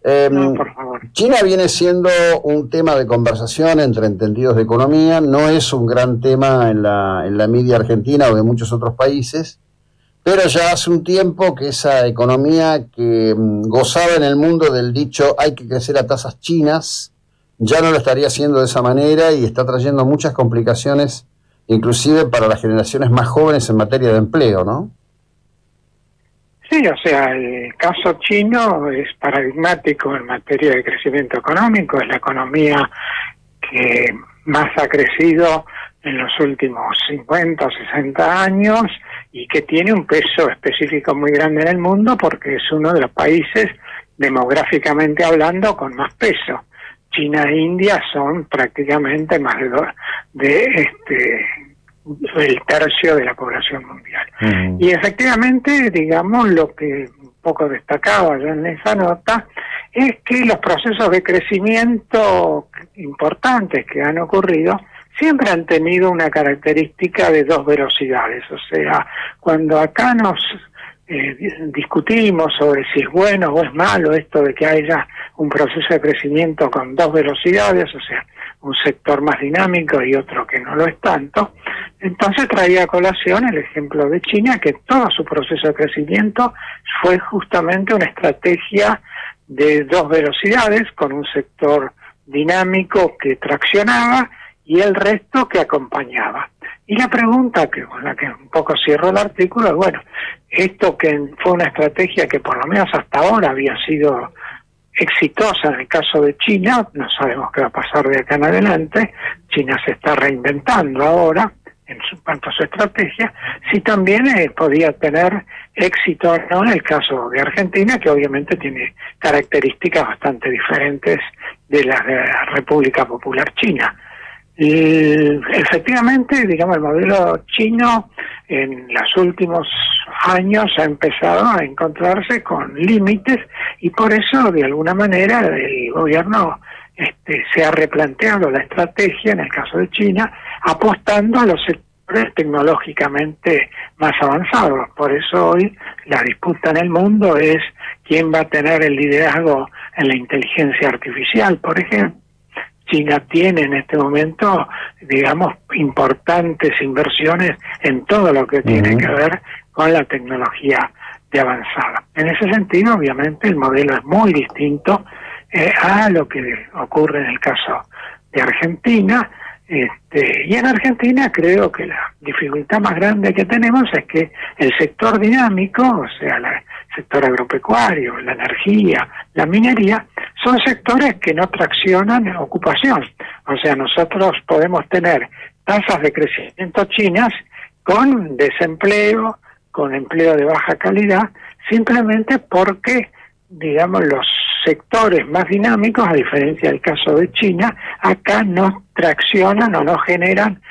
No, por favor. China viene siendo un tema de conversación entre entendidos de economía, no es un gran tema en la media argentina o de muchos otros países, pero ya hace un tiempo que esa economía que gozaba en el mundo del dicho hay que crecer a tasas chinas, ya no lo estaría haciendo de esa manera y está trayendo muchas complicaciones, inclusive para las generaciones más jóvenes en materia de empleo, ¿no? Sí, o sea, el caso chino es paradigmático en materia de crecimiento económico, es la economía que más ha crecido en los últimos 50 o 60 años y que tiene un peso específico muy grande en el mundo porque es uno de los países, demográficamente hablando, con más peso. China e India son prácticamente más de el tercio de la población mundial. Y efectivamente, digamos, lo que un poco destacaba yo en esa nota es que los procesos de crecimiento importantes que han ocurrido siempre han tenido una característica de dos velocidades. O sea, cuando acá nos discutimos sobre si es bueno o es malo esto de que haya un proceso de crecimiento con dos velocidades, o sea, un sector más dinámico y otro que no lo es tanto, entonces traía a colación el ejemplo de China, que todo su proceso de crecimiento fue justamente una estrategia de dos velocidades, con un sector dinámico que traccionaba y el resto que acompañaba. Y la pregunta con la que un poco cierro el artículo es, bueno, esto que fue una estrategia que por lo menos hasta ahora había sido exitosa en el caso de China, no sabemos qué va a pasar de acá en adelante, China se está reinventando ahora en cuanto a su estrategia, si también podía tener éxito o no en el caso de Argentina, que obviamente tiene características bastante diferentes de las de la República Popular China. Efectivamente, digamos, el modelo chino en los últimos años ha empezado a encontrarse con límites y por eso, de alguna manera, el gobierno se ha replanteado la estrategia, en el caso de China, apostando a los sectores tecnológicamente más avanzados. Por eso hoy la disputa en el mundo es quién va a tener el liderazgo en la inteligencia artificial, por ejemplo. China tiene en este momento, digamos, importantes inversiones en todo lo que tiene que ver con la tecnología de avanzada. En ese sentido, obviamente, el modelo es muy distinto a lo que ocurre en el caso de Argentina. Y en Argentina creo que la dificultad más grande que tenemos es que el sector dinámico, o sea, el sector agropecuario, la energía, la minería, son sectores que no traccionan ocupación. O sea, nosotros podemos tener tasas de crecimiento chinas con desempleo, con empleo de baja calidad, simplemente porque, digamos, los sectores más dinámicos, a diferencia del caso de China, acá no traccionan o no generan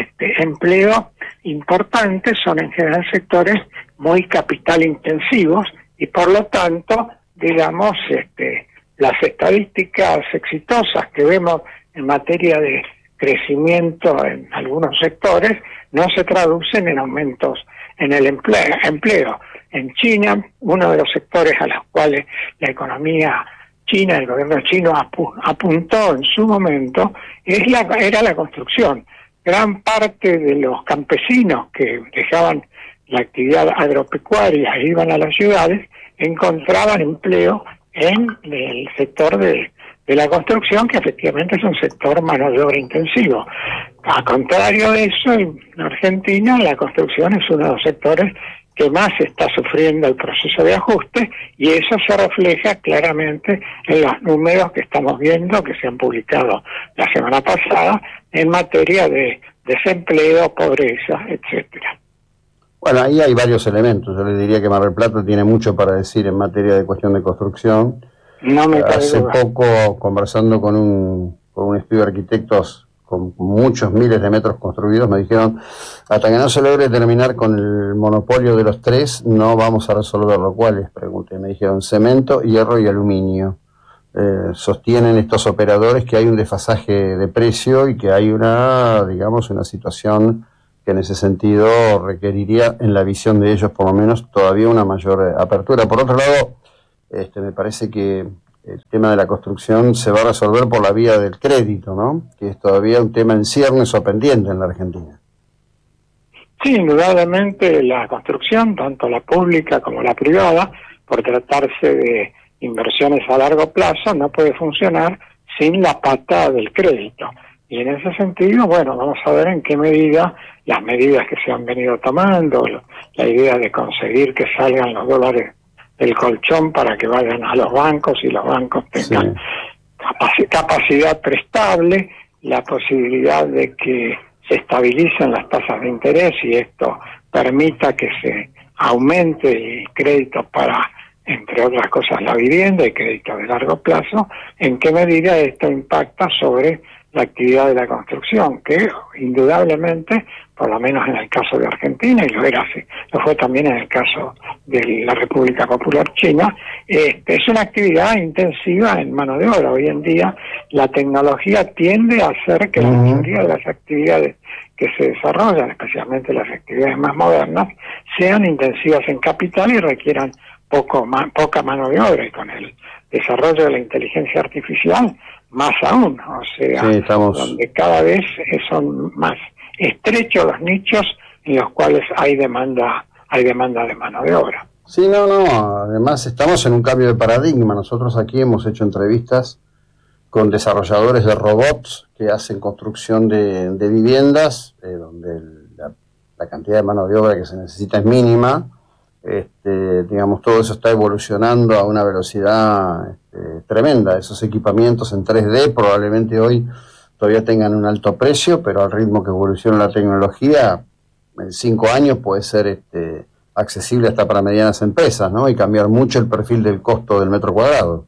empleo importante, son en general sectores muy capital intensivos y por lo tanto, digamos, las estadísticas exitosas que vemos en materia de crecimiento en algunos sectores no se traducen en aumentos en el empleo. En China, uno de los sectores a los cuales la economía china, el gobierno chino apuntó en su momento, era la construcción. Gran parte de los campesinos que dejaban la actividad agropecuaria e iban a las ciudades, encontraban empleo en el sector de la construcción, que efectivamente es un sector mano de obra intensivo. A contrario de eso, en Argentina la construcción es uno de los sectores que más está sufriendo el proceso de ajuste y eso se refleja claramente en los números que estamos viendo, que se han publicado la semana pasada, en materia de desempleo, pobreza, etcétera. Bueno, ahí hay varios elementos. Yo le diría que Mar del Plata tiene mucho para decir en materia de cuestión de construcción. No me cabe Hace duda. poco, conversando con un estudio de arquitectos con muchos miles de metros construidos, me dijeron, hasta que no se logre terminar con el monopolio de los tres, no vamos a resolverlo. ¿Cuáles? Pregunté. Me dijeron cemento, hierro y aluminio. Sostienen estos operadores que hay un desfasaje de precio y que hay una situación que en ese sentido requeriría, en la visión de ellos por lo menos, todavía una mayor apertura. Por otro lado, me parece que el tema de la construcción se va a resolver por la vía del crédito, ¿no? Que es todavía un tema en ciernes o pendiente en la Argentina. Sí, indudablemente la construcción, tanto la pública como la privada, por tratarse de inversiones a largo plazo, no puede funcionar sin la pata del crédito. Y en ese sentido, bueno, vamos a ver en qué medida las medidas que se han venido tomando, la idea de conseguir que salgan los dólares del colchón para que vayan a los bancos y los bancos tengan capacidad prestable, la posibilidad de que se estabilicen las tasas de interés y esto permita que se aumente el crédito para, entre otras cosas, la vivienda y crédito de largo plazo, en qué medida esto impacta sobre la actividad de la construcción, que indudablemente, por lo menos en el caso de Argentina, y lo fue también en el caso de la República Popular China, es una actividad intensiva en mano de obra. Hoy en día la tecnología tiende a hacer que la mayoría de las actividades que se desarrollan, especialmente las actividades más modernas, sean intensivas en capital y requieran poca mano de obra, y con el desarrollo de la inteligencia artificial más aún, o sea, donde cada vez son más estrechos los nichos en los cuales hay demanda de mano de obra. Sí, además estamos en un cambio de paradigma. Nosotros aquí hemos hecho entrevistas con desarrolladores de robots que hacen construcción de viviendas, donde la cantidad de mano de obra que se necesita es mínima. Digamos, todo eso está evolucionando a una velocidad tremenda. Esos equipamientos en 3D probablemente hoy todavía tengan un alto precio, pero al ritmo que evoluciona la tecnología, en 5 años puede ser accesible hasta para medianas empresas, ¿no? Y cambiar mucho el perfil del costo del metro cuadrado.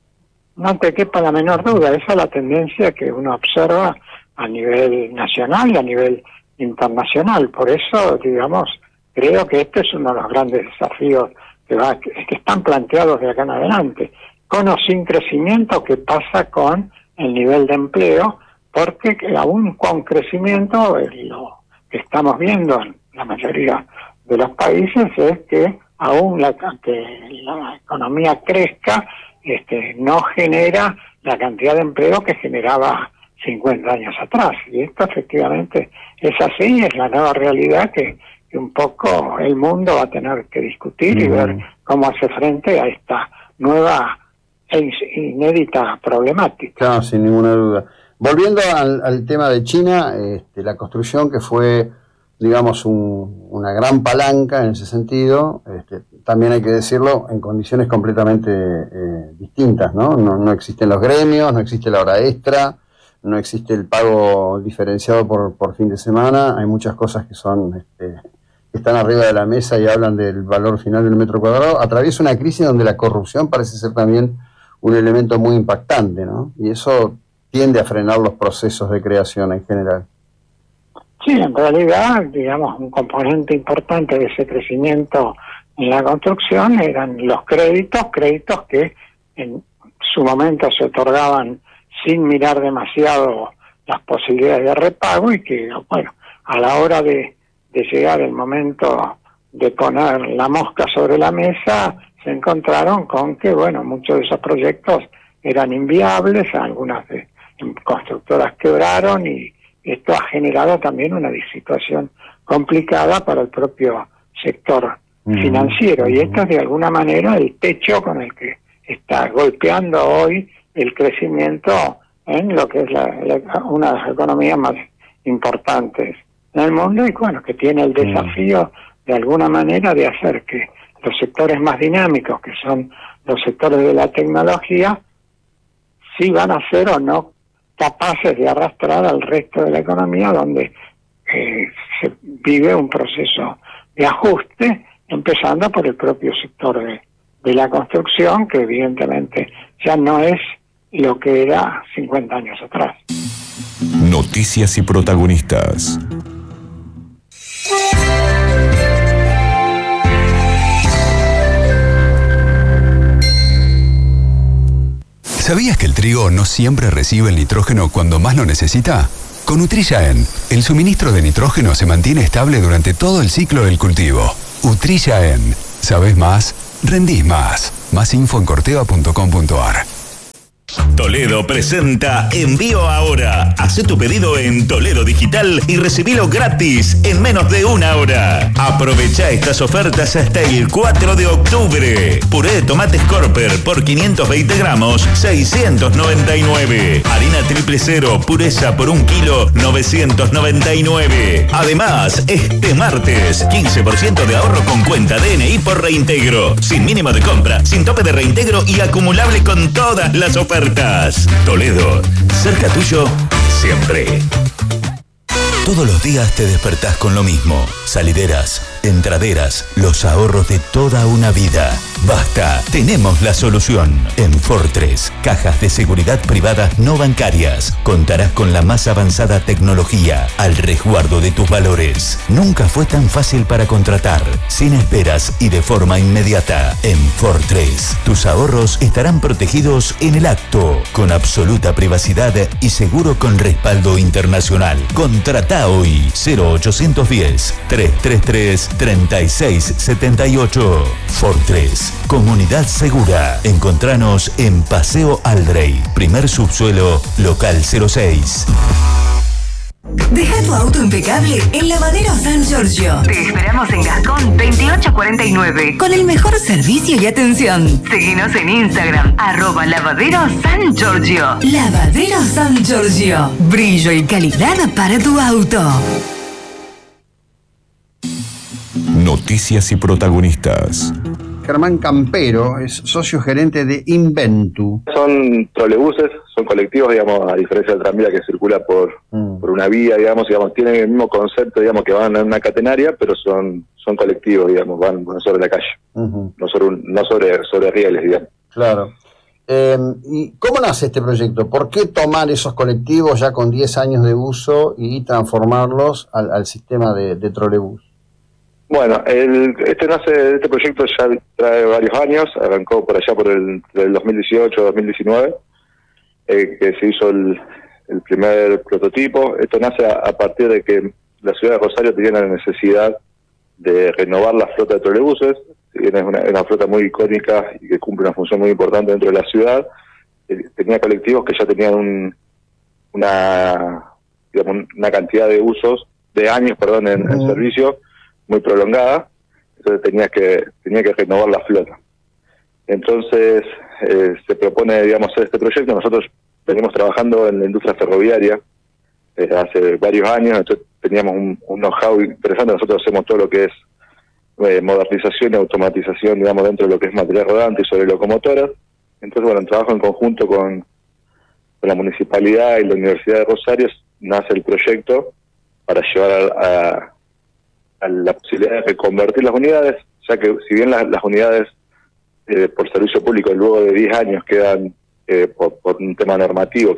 No te quepa la menor duda, esa es la tendencia que uno observa a nivel nacional y a nivel internacional. Por eso, digamos, creo que este es uno de los grandes desafíos que están planteados de acá en adelante. Con o sin crecimiento, ¿qué pasa con el nivel de empleo? Porque aún con crecimiento, lo que estamos viendo en la mayoría de los países es que aún que la economía crezca, no genera la cantidad de empleo que generaba 50 años atrás. Y esto efectivamente es así, es la nueva realidad que un poco el mundo va a tener que discutir y ver cómo hace frente a esta nueva e inédita problemática. Claro, sin ninguna duda. Volviendo al tema de China, la construcción que fue, digamos, una gran palanca en ese sentido, también hay que decirlo, en condiciones completamente distintas, ¿no? No existen los gremios, no existe la hora extra, no existe el pago diferenciado por fin de semana, hay muchas cosas que son están arriba de la mesa y hablan del valor final del metro cuadrado. Atraviesa una crisis donde la corrupción parece ser también un elemento muy impactante, ¿no? Y eso tiende a frenar los procesos de creación en general. Sí, en realidad, digamos, un componente importante de ese crecimiento en la construcción eran los créditos que en su momento se otorgaban sin mirar demasiado las posibilidades de repago y que, bueno, a la hora de llegar el momento de poner la mosca sobre la mesa, se encontraron con que, bueno, muchos de esos proyectos eran inviables, algunas constructoras quebraron y esto ha generado también una situación complicada para el propio sector financiero. Y esto es de alguna manera el techo con el que está golpeando hoy el crecimiento en lo que es una de las economías más importantes en el mundo y bueno, que tiene el desafío de alguna manera de hacer que los sectores más dinámicos, que son los sectores de la tecnología, sí van a ser o no capaces de arrastrar al resto de la economía, donde se vive un proceso de ajuste, empezando por el propio sector de la construcción, que evidentemente ya no es lo que era 50 años atrás. Noticias y protagonistas. ¿Sabías que el trigo no siempre recibe el nitrógeno cuando más lo necesita? Con Utrilla-En, el suministro de nitrógeno se mantiene estable durante todo el ciclo del cultivo. Utrilla-En. ¿Sabés más? Rendís más. Más info en corteva.com.ar. Toledo presenta Envío Ahora. Hacé tu pedido en Toledo Digital y recibilo gratis en menos de una hora. Aprovecha estas ofertas hasta el 4 de octubre. Puré de tomate Scorper por 520 gramos, 699. Harina triple cero, pureza por 1 kilo, 999. Además, este martes, 15% de ahorro con cuenta DNI por reintegro. Sin mínimo de compra, sin tope de reintegro y acumulable con todas las ofertas. Toledo, cerca tuyo, siempre. Todos los días te despertás con lo mismo. Salideras, entraderas, los ahorros de toda una vida. Basta, tenemos la solución. En Fortress, cajas de seguridad privadas no bancarias. Contarás con la más avanzada tecnología al resguardo de tus valores. Nunca fue tan fácil para contratar, sin esperas y de forma inmediata. En Fortress, tus ahorros estarán protegidos en el acto, con absoluta privacidad y seguro con respaldo internacional. Contrata hoy 0810-333-3678. Fortress, comunidad segura. Encontranos en Paseo Aldrey, primer subsuelo, local 06. Deja tu auto impecable en Lavadero San Giorgio. Te esperamos en Gascón 2849 con el mejor servicio y atención. Seguinos en Instagram @Lavadero San Giorgio. Lavadero San Giorgio. Brillo y calidad para tu auto. Noticias y protagonistas. Germán Campero es socio gerente de Inventu. Son trolebuses, son colectivos, digamos, a diferencia del tranvía que circula por una vía, digamos, tienen el mismo concepto, digamos, que van en una catenaria, pero son colectivos, digamos, van sobre la calle, no sobre rieles, digamos. Claro. ¿Y cómo nace este proyecto? ¿Por qué tomar esos colectivos ya con 10 años de uso y transformarlos al sistema de trolebús? Bueno, este proyecto ya trae varios años, arrancó por allá por el 2018-2019, que se hizo el primer prototipo. Esto nace a partir de que la ciudad de Rosario tenía la necesidad de renovar la flota de trolebuses. Si bien es una flota muy icónica y que cumple una función muy importante dentro de la ciudad, tenía colectivos que ya tenían una cantidad de años en servicio muy prolongada, entonces tenía que renovar la flota. Entonces se propone, digamos, hacer este proyecto. Nosotros venimos trabajando en la industria ferroviaria hace varios años, entonces teníamos un know-how interesante. Nosotros hacemos todo lo que es modernización y automatización, digamos, dentro de lo que es material rodante y sobre locomotoras. Entonces, bueno, en trabajo en conjunto con la Municipalidad y la Universidad de Rosario nace el proyecto para llevar a la posibilidad de reconvertir las unidades, ya que si bien las unidades por servicio público luego de 10 años quedan, por un tema normativo,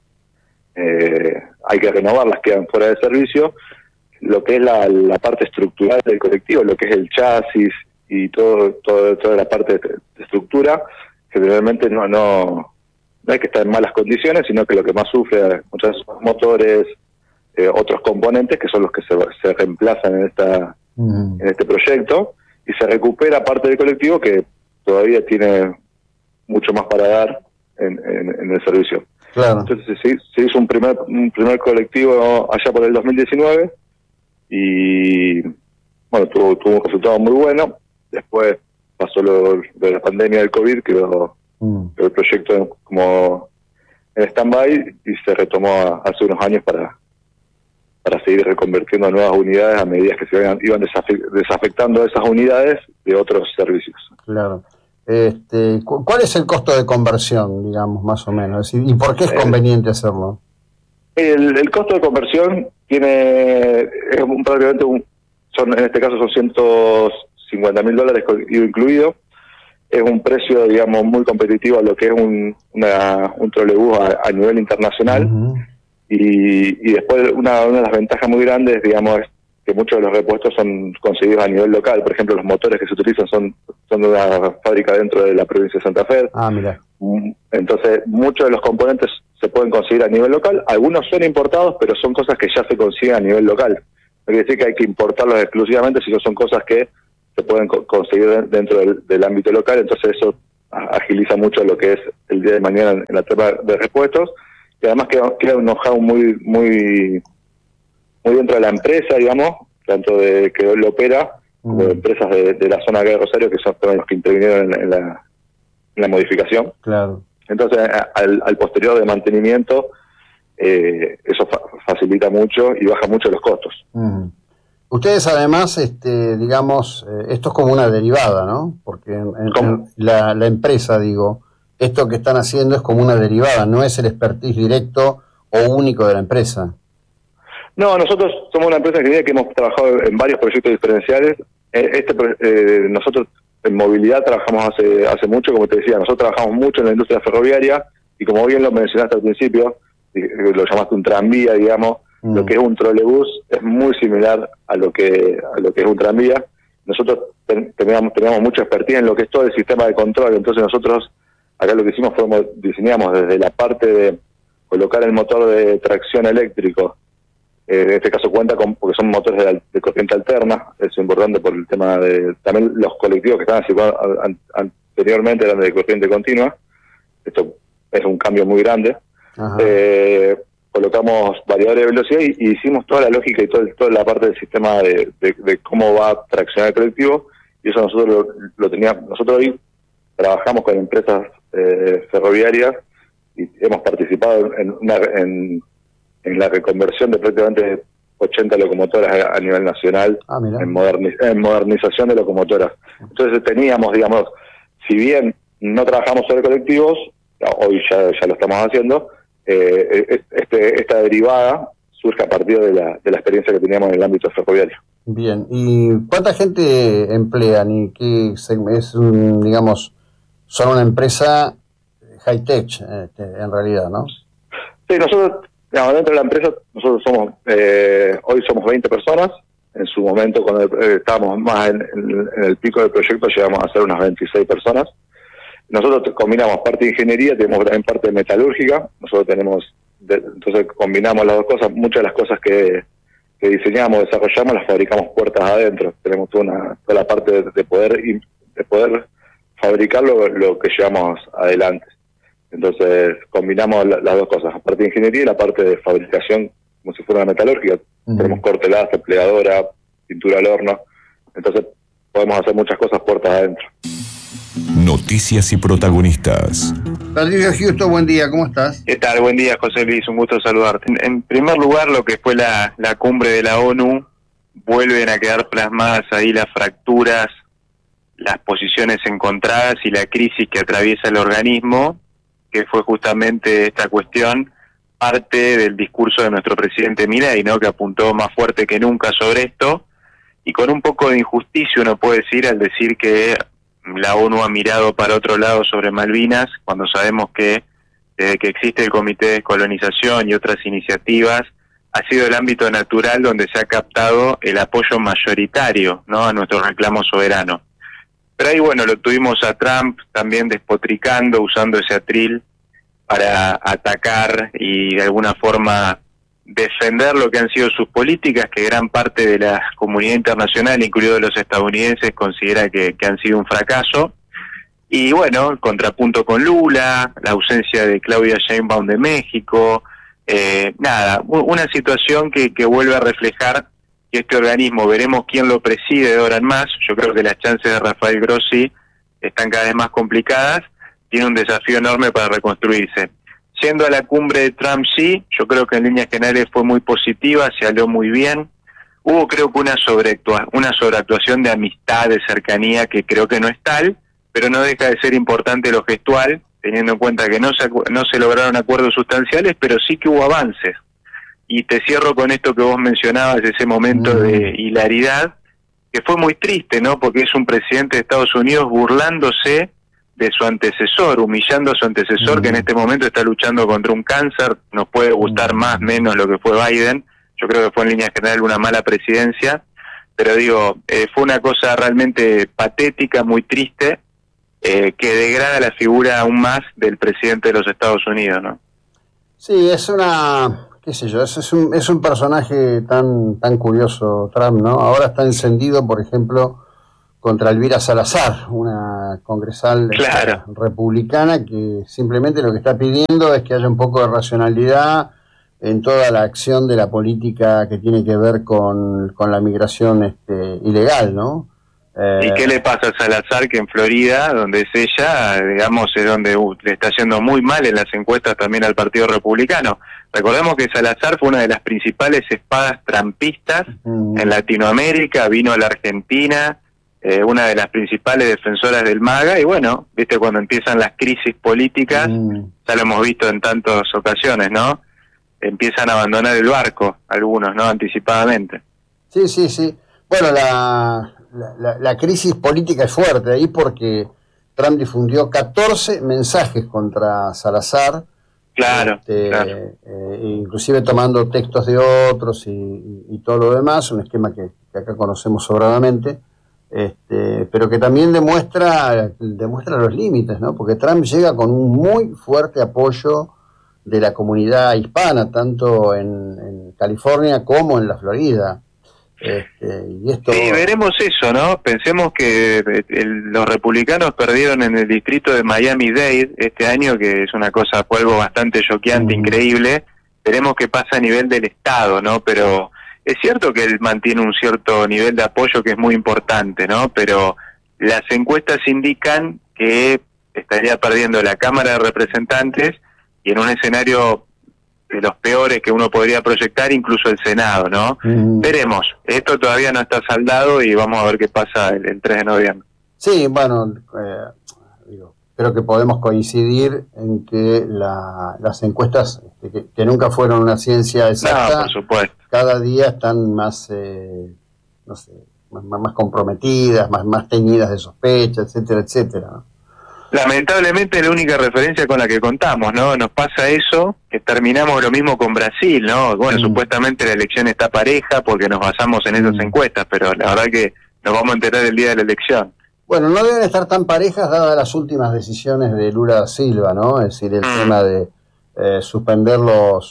hay que renovarlas, quedan fuera de servicio, lo que es la parte estructural del colectivo, lo que es el chasis y toda la parte de estructura, generalmente no es que está en malas condiciones, sino que lo que más sufre muchas veces son motores, otros componentes que son los que se reemplazan en este proyecto, y se recupera parte del colectivo que todavía tiene mucho más para dar en el servicio. Claro. Entonces se hizo un primer colectivo allá por el 2019 y bueno, tuvo un resultado muy bueno. Después pasó lo de la pandemia del COVID, quedó el proyecto como en stand-by y se retomó hace unos años para seguir reconvirtiendo nuevas unidades a medida que se iban desafectando esas unidades de otros servicios. Claro. ¿Cuál es el costo de conversión, digamos, más o menos? ¿Y por qué es conveniente hacerlo? El costo de conversión en este caso son $150.000 incluido. Es un precio, digamos, muy competitivo a lo que es un trolebús a nivel internacional. Y después una de las ventajas muy grandes, digamos, es que muchos de los repuestos son conseguidos a nivel local. Por ejemplo, los motores que se utilizan son de una fábrica dentro de la provincia de Santa Fe. Mira. Entonces, muchos de los componentes se pueden conseguir a nivel local. Algunos son importados, pero son cosas que ya se consiguen a nivel local. No quiere decir que hay que importarlos exclusivamente, sino son cosas que se pueden conseguir dentro del ámbito local. Entonces, eso agiliza mucho lo que es el día de mañana en la tema de repuestos, y además queda un know-how muy dentro de la empresa, digamos, tanto de que lo opera como de empresas de la zona acá de Rosario, que son los que intervinieron en la modificación. Claro. Entonces, al posterior de mantenimiento, eso facilita mucho y baja mucho los costos. Ustedes además, digamos, esto es como una derivada, ¿no? Porque la empresa, digo, esto que están haciendo es como una derivada, no es el expertise directo o único de la empresa. No, nosotros somos una empresa que hemos trabajado en varios proyectos diferenciales. Nosotros en movilidad trabajamos hace mucho, como te decía, nosotros trabajamos mucho en la industria ferroviaria, y como bien lo mencionaste al principio, lo llamaste un tranvía, digamos, lo que es un trolebús es muy similar a lo que es un tranvía. Nosotros teníamos mucha expertía en lo que es todo el sistema de control, entonces nosotros acá lo que hicimos fue diseñamos desde la parte de colocar el motor de tracción eléctrico, en este caso porque son motores de corriente alterna, eso es importante por el tema de también los colectivos que estaban circulando anteriormente eran de corriente continua, esto es un cambio muy grande. Colocamos variadores de velocidad y hicimos toda la lógica y toda la parte del sistema de cómo va a traccionar el colectivo, y eso nosotros lo teníamos. Nosotros hoy trabajamos con empresas ferroviarias y hemos participado en la reconversión de prácticamente 80 locomotoras a nivel nacional, en modernización de locomotoras. Entonces teníamos, digamos, si bien no trabajamos sobre colectivos, hoy ya lo estamos haciendo, esta derivada surge a partir de la experiencia que teníamos en el ámbito ferroviario. Bien, ¿y cuánta gente emplean? ¿Y qué digamos, son una empresa high-tech en realidad, ¿no? Sí, nosotros, dentro de la empresa, nosotros hoy somos 20 personas. En su momento, cuando estábamos más en el pico del proyecto, llegamos a ser unas 26 personas. Nosotros combinamos parte de ingeniería, tenemos también parte de metalúrgica. Nosotros entonces combinamos las dos cosas. Muchas de las cosas que diseñamos, desarrollamos, las fabricamos puertas adentro. Tenemos toda la parte de poder fabricar lo que llevamos adelante. Entonces combinamos las dos cosas, la parte de ingeniería y la parte de fabricación, como si fuera una metalúrgica. Tenemos corteladas, plegadora, pintura al horno. Entonces podemos hacer muchas cosas puertas adentro. Noticias y protagonistas. Patricio Justo, buen día, ¿cómo estás? ¿Qué tal? Buen día, José Luis, un gusto saludarte. En primer lugar, lo que fue la cumbre de la ONU, vuelven a quedar plasmadas ahí las fracturas, las posiciones encontradas y la crisis que atraviesa el organismo, que fue justamente esta cuestión, parte del discurso de nuestro presidente Milei, ¿no?, que apuntó más fuerte que nunca sobre esto, y con un poco de injusticia uno puede decir al decir que la ONU ha mirado para otro lado sobre Malvinas, cuando sabemos que desde que existe el Comité de Descolonización y otras iniciativas, ha sido el ámbito natural donde se ha captado el apoyo mayoritario, ¿no?, a nuestro reclamo soberano. Pero ahí, bueno, lo tuvimos a Trump también despotricando, usando ese atril para atacar y de alguna forma defender lo que han sido sus políticas, que gran parte de la comunidad internacional, incluidos los estadounidenses, considera que han sido un fracaso. Y bueno, el contrapunto con Lula, la ausencia de Claudia Sheinbaum de México, una situación que vuelve a reflejar que este organismo, veremos quién lo preside de ahora en más. Yo creo que las chances de Rafael Grossi están cada vez más complicadas, tiene un desafío enorme para reconstruirse. Yendo a la cumbre de Trump, sí, yo creo que en líneas generales fue muy positiva, se habló muy bien. Hubo, creo que una sobreactuación de amistad, de cercanía, que creo que no es tal, pero no deja de ser importante lo gestual, teniendo en cuenta que no se lograron acuerdos sustanciales, pero sí que hubo avances. Y te cierro con esto que vos mencionabas, ese momento de hilaridad, que fue muy triste, ¿no?, porque es un presidente de Estados Unidos burlándose de su antecesor, humillando a su antecesor, que en este momento está luchando contra un cáncer. Nos puede gustar más, menos lo que fue Biden. Yo creo que fue en línea general una mala presidencia, pero digo, fue una cosa realmente patética, muy triste, que degrada la figura aún más del presidente de los Estados Unidos, ¿no? Sí, es qué sé yo, es un personaje tan curioso, Trump, ¿no? Ahora está encendido, por ejemplo, contra Elvira Salazar, una congresal republicana que simplemente lo que está pidiendo es que haya un poco de racionalidad en toda la acción de la política que tiene que ver con la migración ilegal, ¿no? ¿Y qué le pasa a Salazar, que en Florida, donde es ella, digamos, es donde le está yendo muy mal en las encuestas también al Partido Republicano? Recordemos que Salazar fue una de las principales espadas trampistas en Latinoamérica, vino a la Argentina, una de las principales defensoras del MAGA, y bueno, viste, cuando empiezan las crisis políticas, ya lo hemos visto en tantas ocasiones, ¿no? Empiezan a abandonar el barco, algunos, ¿no? Anticipadamente. Sí. Bueno, la crisis política es fuerte ahí porque Trump difundió 14 mensajes contra Salazar. Claro. Inclusive tomando textos de otros y todo lo demás, un esquema que acá conocemos sobradamente, pero que también demuestra los límites, ¿no? Porque Trump llega con un muy fuerte apoyo de la comunidad hispana, tanto en California como en la Florida. Y esto... Sí, veremos eso, ¿no? Pensemos que los republicanos perdieron en el distrito de Miami-Dade este año, que es una cosa, fue algo bastante choqueante, increíble. Veremos qué pasa a nivel del estado, ¿no? Pero es cierto que él mantiene un cierto nivel de apoyo que es muy importante, ¿no? Pero las encuestas indican que estaría perdiendo la Cámara de Representantes y en un escenario de los peores que uno podría proyectar, incluso el Senado, ¿no? Veremos. Esto todavía no está saldado y vamos a ver qué pasa el 3 de noviembre. Sí, bueno, creo que podemos coincidir en que las encuestas, que nunca fueron una ciencia exacta, no, por supuesto, cada día están más, no sé, más comprometidas, más teñidas de sospecha, etcétera, etcétera, ¿no? Lamentablemente es la única referencia con la que contamos, ¿no? Nos pasa eso, que terminamos lo mismo con Brasil, ¿no? Bueno, supuestamente la elección está pareja porque nos basamos en esas encuestas, pero la verdad que nos vamos a enterar el día de la elección. Bueno, no deben estar tan parejas dadas las últimas decisiones de Lula da Silva, ¿no? Es decir, el tema de suspender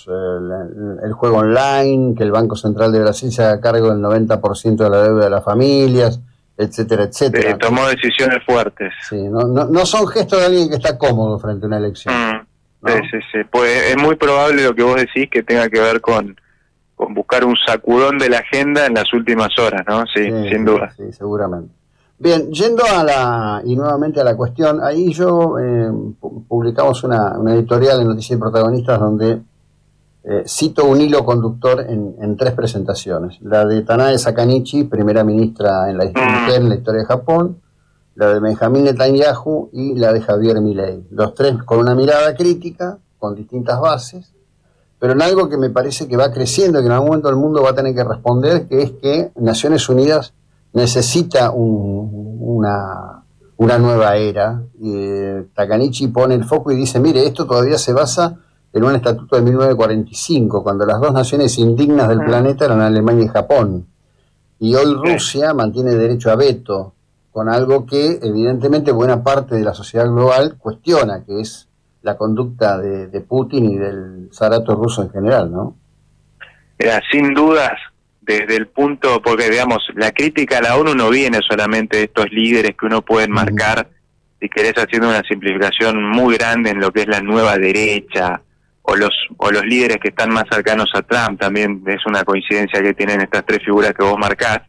el juego online, que el Banco Central de Brasil se haga cargo del 90% de la deuda de las familias, etcétera, etcétera. Tomó decisiones fuertes. Sí, no son gestos de alguien que está cómodo frente a una elección. ¿no? Sí. Pues es muy probable lo que vos decís que tenga que ver con buscar un sacudón de la agenda en las últimas horas, ¿no? Sí, sin duda. Sí, seguramente. Bien, yendo nuevamente a la cuestión, ahí yo publicamos una editorial en Noticias y Protagonistas donde cito un hilo conductor en 3 presentaciones. La de Tanae Sakanichi, primera ministra en la historia de Japón, la de Benjamín Netanyahu y la de Javier Milei. Los 3 con una mirada crítica, con distintas bases, pero en algo que me parece que va creciendo, que en algún momento el mundo va a tener que responder, que es que Naciones Unidas necesita una nueva era. Takanichi pone el foco y dice, mire, esto todavía se basa en un estatuto de 1945, cuando las 2 naciones indignas del planeta eran Alemania y Japón. Y hoy Rusia mantiene derecho a veto, con algo que evidentemente buena parte de la sociedad global cuestiona, que es la conducta de Putin y del zarato ruso en general, ¿no? Sin dudas, desde el punto, porque digamos, la crítica a la ONU no viene solamente de estos líderes que uno puede marcar, si querés, haciendo una simplificación muy grande en lo que es la nueva derecha, o los líderes que están más cercanos a Trump, también es una coincidencia que tienen estas 3 figuras que vos marcás,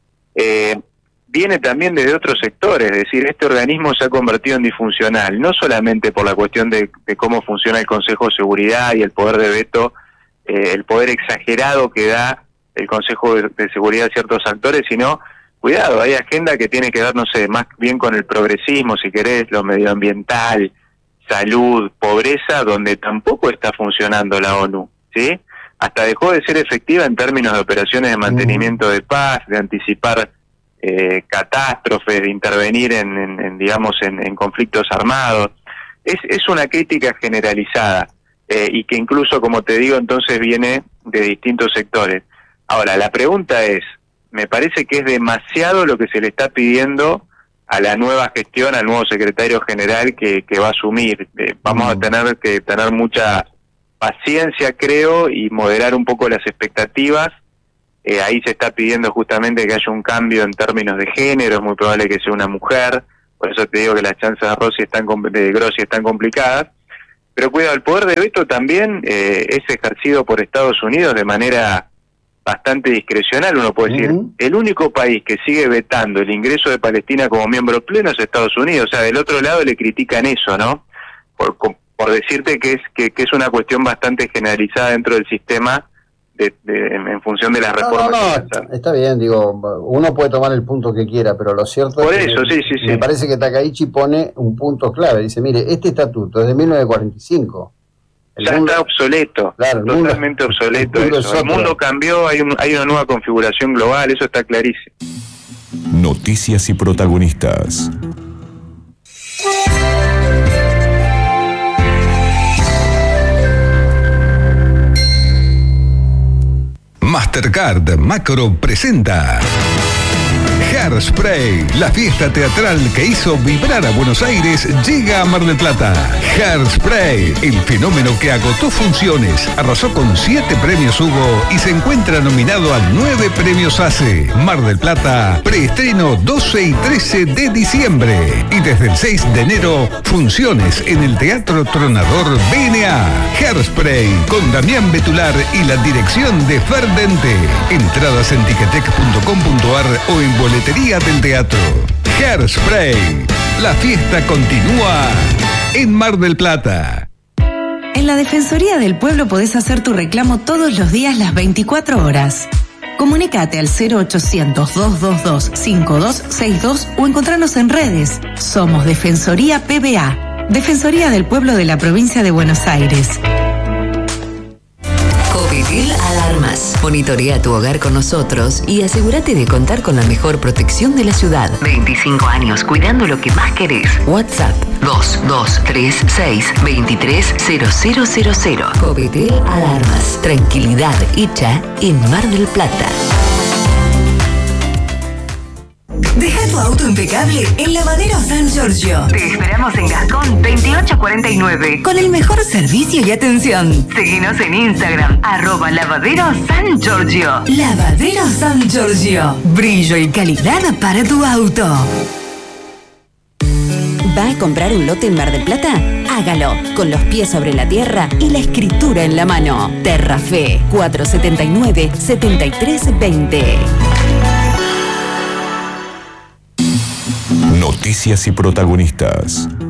viene también desde otros sectores, es decir, este organismo se ha convertido en disfuncional, no solamente por la cuestión de cómo funciona el Consejo de Seguridad y el poder de veto, el poder exagerado que da el Consejo de Seguridad a ciertos actores, sino, cuidado, hay agenda que tiene que ver, no sé, más bien con el progresismo, si querés, lo medioambiental, salud, pobreza, donde tampoco está funcionando la ONU, ¿sí? Hasta dejó de ser efectiva en términos de operaciones de mantenimiento de paz, de anticipar catástrofes, de intervenir en conflictos armados. Es una crítica generalizada y que incluso, como te digo, entonces viene de distintos sectores. Ahora, la pregunta es, me parece que es demasiado lo que se le está pidiendo a la nueva gestión, al nuevo secretario general que va a asumir. Vamos a tener que tener mucha paciencia, creo, y moderar un poco las expectativas, ahí se está pidiendo justamente que haya un cambio en términos de género, es muy probable que sea una mujer, por eso te digo que las chances de Grossi están complicadas. Pero cuidado, el poder de veto también es ejercido por Estados Unidos de manera bastante discrecional, uno puede decir. El único país que sigue vetando el ingreso de Palestina como miembro pleno es Estados Unidos. O sea, del otro lado le critican eso, ¿no? Por decirte que es una cuestión bastante generalizada dentro del sistema en función de las reformas. No, está bien, digo, uno puede tomar el punto que quiera, pero lo cierto por es eso, que sí. Me parece que Takaichi pone un punto clave. Dice, mire, este estatuto es de 1945. Está obsoleto, claro, totalmente obsoleto eso. El mundo cambió, hay una nueva configuración global, eso está clarísimo. Noticias y protagonistas. Mastercard Macro presenta Hairspray, la fiesta teatral que hizo vibrar a Buenos Aires, llega a Mar del Plata. Hairspray, el fenómeno que agotó funciones, arrasó con 7 premios Hugo y se encuentra nominado a 9 premios ACE. Mar del Plata, preestreno 12 y 13 de diciembre. Y desde el 6 de enero, funciones en el Teatro Tronador BNA. Hairspray, con Damián Betular y la dirección de Ferdente. Entradas en ticketek.com.ar o en boletería del teatro. Hairspray, la fiesta continúa en Mar del Plata. En la Defensoría del Pueblo podés hacer tu reclamo todos los días las 24 horas. Comunicate al 0800-222-5262 o encontrarnos en redes. Somos Defensoría PBA, Defensoría del Pueblo de la Provincia de Buenos Aires. Covitel Alarmas. Monitorea tu hogar con nosotros y asegúrate de contar con la mejor protección de la ciudad. 25 años cuidando lo que más querés. WhatsApp 2236-230000. Covitel Alarmas. Tranquilidad hecha en Mar del Plata. Deja tu auto impecable en Lavadero San Giorgio. Te esperamos en Gascón 2849 con el mejor servicio y atención. Seguinos en Instagram @Lavadero San Giorgio. Lavadero San Giorgio. Brillo y calidad para tu auto. ¿Va a comprar un lote en Mar del Plata? Hágalo con los pies sobre la tierra y la escritura en la mano. Terrafe 479-7320. Noticias y protagonistas.